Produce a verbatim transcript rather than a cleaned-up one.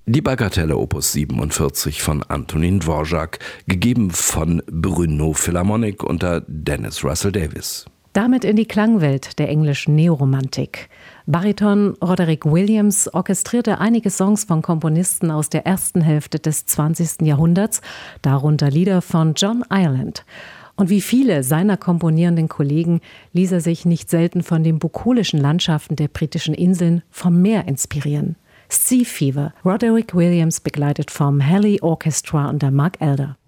Die Bagatelle Opus siebenundvierzig von Antonín Dvořák, gegeben von Brno Philharmonic unter Dennis Russell Davies. Damit in die Klangwelt der englischen Neoromantik. Bariton Roderick Williams orchestrierte einige Songs von Komponisten aus der ersten Hälfte des zwanzigsten Jahrhunderts, darunter Lieder von John Ireland. Und wie viele seiner komponierenden Kollegen ließ er sich nicht selten von den bukolischen Landschaften der britischen Inseln vom Meer inspirieren. Sea Fever, Roderick Williams begleitet vom Halley Orchestra unter Mark Elder.